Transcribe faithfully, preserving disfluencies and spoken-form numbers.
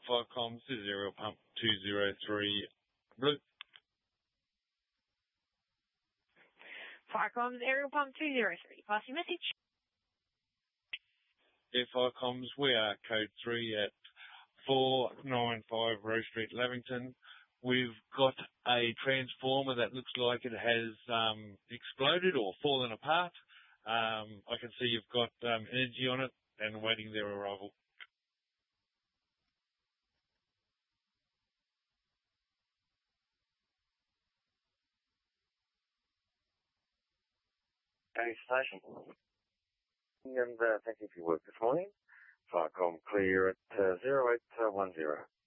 Five comms to zero pump two zero three blue. Five comms, aerial pump two zero three. Pass your message. Yeah, five comms, we are code three at four nine five Rose Street, Lavington. We've got a transformer that looks like it has um, exploded or fallen apart. Um, I can see you've got um, energy on it and waiting their arrival. Hey, station. And uh, thank you for your work this morning. Five com clear at uh, zero eight one zero.